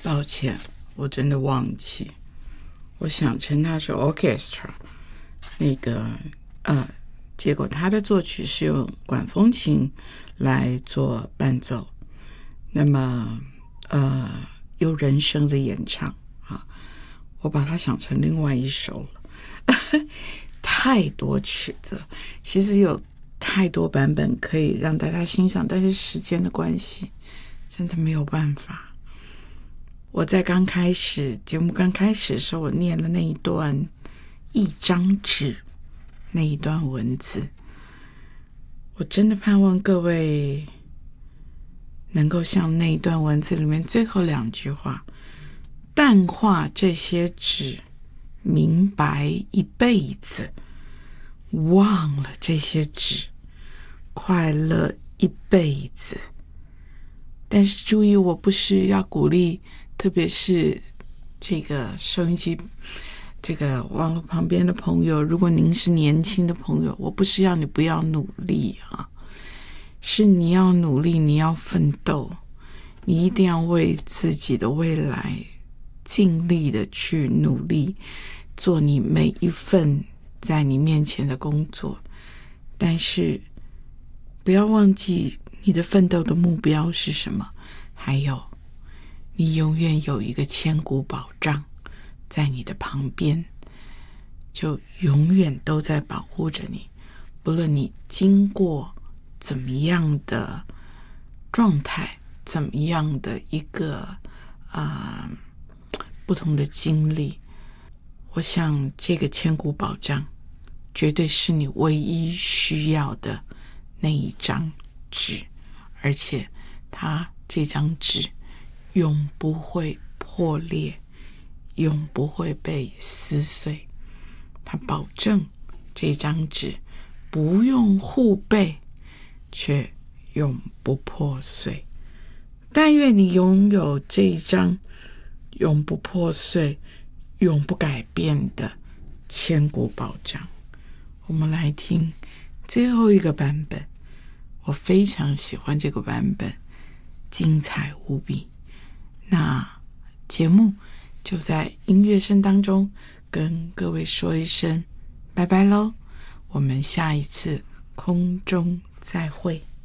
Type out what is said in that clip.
抱歉，我真的忘记，我想成它是 orchestra 那个结果他的作曲是用管风琴来做伴奏，那么有人声的演唱啊，我把它想成另外一首了。太多曲子，其实有太多版本可以让大家欣赏，但是时间的关系真的没有办法。我在节目刚开始的时候，我念了那一段一张纸那一段文字，我真的盼望各位能够像那一段文字里面最后2句话，淡化这些纸，明白一辈子，忘了这些纸，快乐一辈子。但是注意，我不是要鼓励，特别是这个收音机这个网络旁边的朋友，如果您是年轻的朋友，我不是要你不要努力啊，是你要努力，你要奋斗，你一定要为自己的未来尽力的去努力，做你每一份在你面前的工作。但是不要忘记你的奋斗的目标是什么，还有你永远有一个千古保障在你的旁边，就永远都在保护着你，不论你经过怎么样的状态，怎么样的一个不同的经历，我想这个千古保障绝对是你唯一需要的那一张纸，而且这张纸永不会破裂，永不会被撕碎，它保证这张纸不用护背，却永不破碎。但愿你拥有这一张永不破碎、永不改变的千古保障。我们来听最后一个版本，我非常喜欢这个版本，精彩无比。那节目就在音乐声当中跟各位说一声拜拜咯，我们下一次空中再会。